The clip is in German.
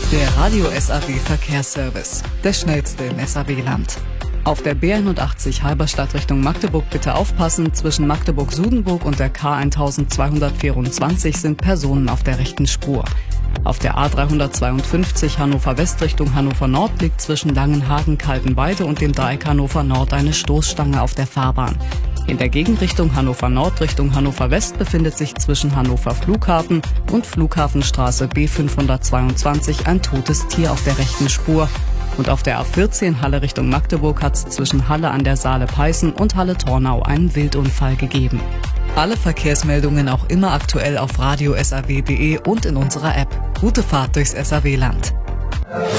Der Radio SAW Verkehrsservice, der schnellste im SAW-Land. Auf der B81 Halberstadt Richtung Magdeburg bitte aufpassen, zwischen Magdeburg-Sudenburg und der K1224 sind Personen auf der rechten Spur. Auf der A352 Hannover West Richtung Hannover Nord liegt zwischen Langenhagen-Kaltenweide und dem Dreieck Hannover Nord eine Stoßstange auf der Fahrbahn. In der Gegenrichtung Hannover Nord Richtung Hannover West befindet sich zwischen Hannover Flughafen und Flughafenstraße B522 ein totes Tier auf der rechten Spur. Und auf der A14 Halle Richtung Magdeburg hat es zwischen Halle an der Saale-Peißen und Halle-Tornau einen Wildunfall gegeben. Alle Verkehrsmeldungen auch immer aktuell auf radiosaw.de und in unserer App. Gute Fahrt durchs SAW-Land.